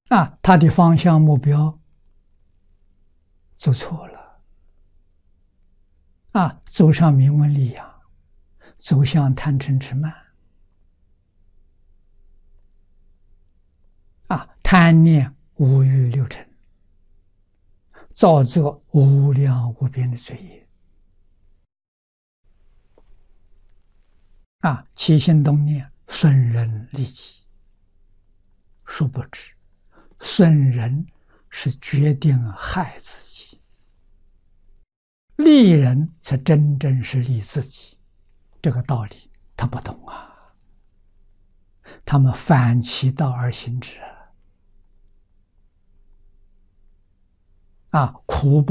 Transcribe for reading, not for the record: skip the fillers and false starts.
他的方向目标走错了，走上名闻利养，走向贪嗔痴慢，贪念五欲六尘，造作无量无边的罪业。起心动念损人利己，殊不知损人是决定害自己，利人才真正是利自己。这个道理他不懂他们反其道而行之苦